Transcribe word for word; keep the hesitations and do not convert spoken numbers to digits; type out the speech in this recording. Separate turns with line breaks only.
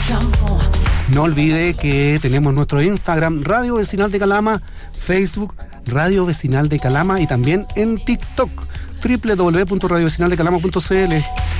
No olvide que tenemos nuestro Instagram, Radio Vecinal de Calama, Facebook, Radio Vecinal de Calama, y también en TikTok, doble u doble u doble u punto radio vecinal de calama punto c l.